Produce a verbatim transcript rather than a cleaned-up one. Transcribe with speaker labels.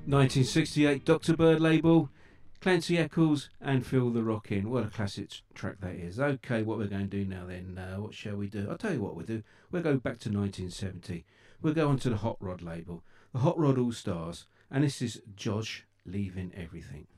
Speaker 1: nineteen sixty-eight Doctor Bird label, Clancy Eccles and Feel the Rockin'. What a classic track that is. Okay, what we're going to do now then, uh, what shall we do? I'll tell you what we'll do. We'll go back to nineteen seventy. We'll go on to the Hot Rod label, the Hot Rod All Stars, and this is Josh Leaving Everything.